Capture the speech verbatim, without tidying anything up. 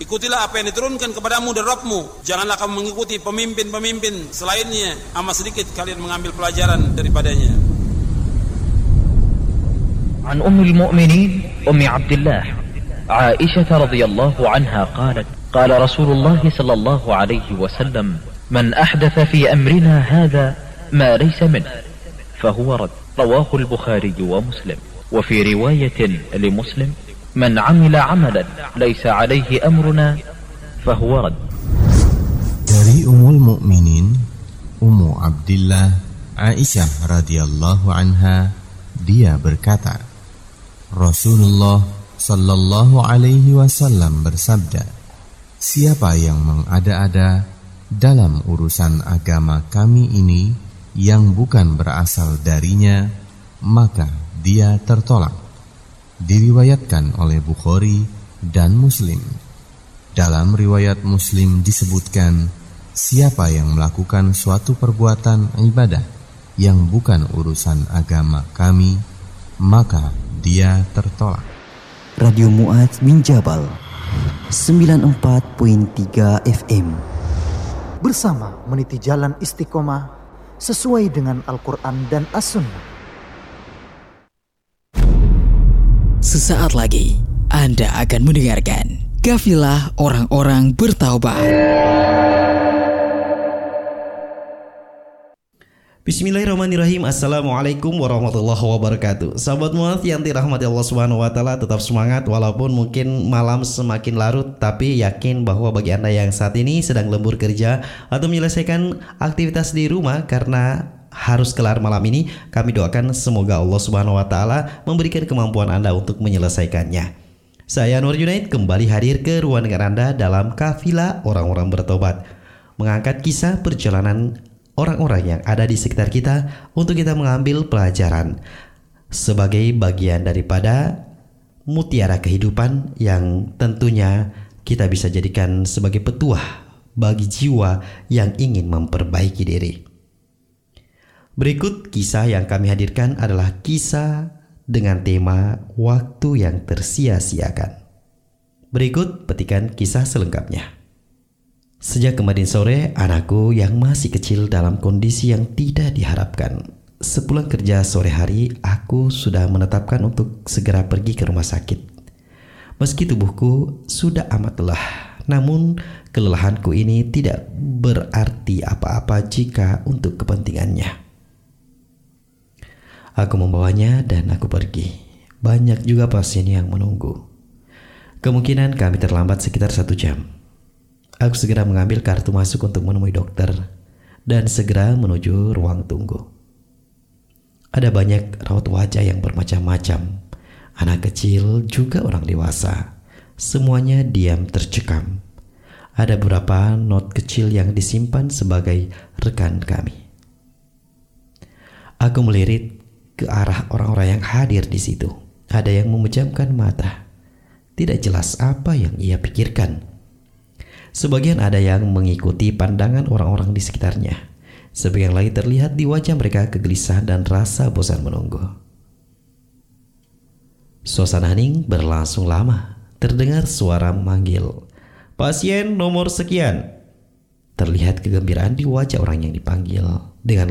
Ikutilah apa yang diturunkan kepadamu dari Rabbmu. Janganlah kamu mengikuti pemimpin-pemimpin selainnya. Amat sedikit kalian mengambil pelajaran daripadanya. An Ummul Mu'minin Ummi Abdullah Aisyah radhiyallahu anha qalat qala Rasulullah sallallahu alaihi wasallam man ahdatha fi amrina hadha ma laysa min fahuwa rad. Rawahu al-Bukhari wa Muslim. Wa fi riwayatin li Muslim man amila amalan laysa alaihi amruna fahuwa rad. Dari Ummul Mukminin Ummu Abdillah Aisyah radhiyallahu anha, dia berkata, Rasulullah sallallahu alaihi wasallam bersabda, siapa yang mengada-ada dalam urusan agama kami ini yang bukan berasal darinya, maka dia tertolak. Diriwayatkan oleh Bukhari dan Muslim. Dalam riwayat Muslim disebutkan, siapa yang melakukan suatu perbuatan ibadah yang bukan urusan agama kami, maka dia tertolak. Radio Mu'adz bin Jabal sembilan puluh empat koma tiga F M, bersama meniti jalan istiqomah sesuai dengan Al-Quran dan As-Sunnah. Sesaat lagi Anda akan mendengarkan Kafilah Orang-orang Bertaubat. Bismillahirrahmanirrahim. Assalamualaikum warahmatullahi wabarakatuh. Sahabat Mu'adz yang dirahmati Allah Subhanahu wa taala, tetap semangat walaupun mungkin malam semakin larut, tapi yakin bahwa bagi Anda yang saat ini sedang lembur kerja atau menyelesaikan aktivitas di rumah karena harus kelar malam ini, kami doakan semoga Allah Subhanahu wa taala memberikan kemampuan Anda untuk menyelesaikannya. Saya Anwar Junaid kembali hadir ke ruang dengar Anda dalam Kafilah Orang-orang Bertobat, mengangkat kisah perjalanan orang-orang yang ada di sekitar kita untuk kita mengambil pelajaran sebagai bagian daripada mutiara kehidupan yang tentunya kita bisa jadikan sebagai petuah bagi jiwa yang ingin memperbaiki diri. Berikut kisah yang kami hadirkan adalah kisah dengan tema waktu yang tersia-siakan. Berikut petikan kisah selengkapnya. Sejak kemarin sore, anakku yang masih kecil dalam kondisi yang tidak diharapkan. Sepulang kerja sore hari, aku sudah menetapkan untuk segera pergi ke rumah sakit. Meski tubuhku sudah amat lelah, namun kelelahanku ini tidak berarti apa-apa jika untuk kepentingannya. Aku membawanya dan aku pergi. Banyak juga pasien yang menunggu. Kemungkinan kami terlambat sekitar satu jam. Aku segera mengambil kartu masuk untuk menemui dokter dan segera menuju ruang tunggu. Ada banyak raut wajah yang bermacam-macam. Anak kecil juga orang dewasa. Semuanya diam tercekam. Ada beberapa not kecil yang disimpan sebagai rekan kami. Aku melirik ke arah orang-orang yang hadir di situ. Ada yang memejamkan mata. Tidak jelas apa yang ia pikirkan. Sebagian ada yang mengikuti pandangan orang-orang di sekitarnya. Sebagian lagi terlihat di wajah mereka kegelisahan dan rasa bosan menunggu. Suasana hening berlangsung lama. Terdengar suara memanggil, "Pasien nomor sekian." Terlihat kegembiraan di wajah orang yang dipanggil. Dengan